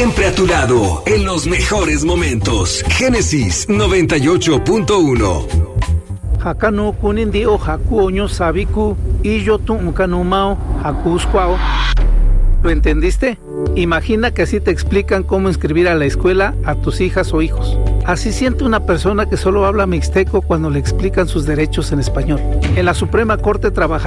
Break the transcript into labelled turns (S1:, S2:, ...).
S1: Siempre a tu lado, en los mejores momentos. Génesis 98.1.
S2: Hakano kunindio haku oño sabiku y yo tu uncanumao hakusquao. ¿Lo entendiste? Imagina que así te explican cómo inscribir a la escuela a tus hijas o hijos. Así siente una persona que solo habla mixteco cuando le explican sus derechos en español. En la Suprema Corte trabaja